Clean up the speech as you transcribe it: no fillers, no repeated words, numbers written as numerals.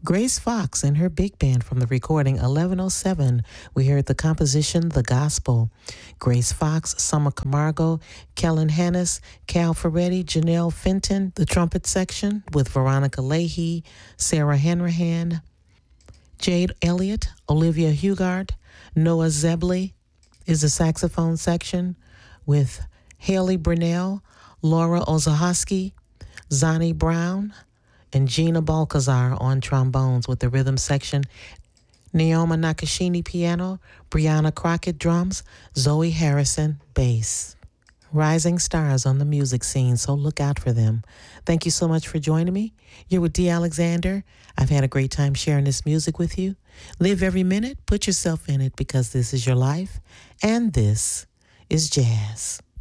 Grace Fox and her big band from the recording 1107. We heard the composition The Gospel. Grace Fox, Summer Camargo, Kellen Hannis, Cal Ferretti, Janelle Fenton, the trumpet section with Veronica Leahy, Sarah Hanrahan, Jade Elliott, Olivia Hugard, Noah Zebley is the saxophone section with Haley Brunell, Laura Ozahoski, Zani Brown, and Gina Balcazar on trombones with the rhythm section, Naoma Nakashini piano, Brianna Crockett drums, Zoe Harrison bass. Rising stars on the music scene, so look out for them. Thank you so much for joining me. You're with Dee Alexander. I've had a great time sharing this music with you. Live every minute, put yourself in it because this is your life, and this is jazz.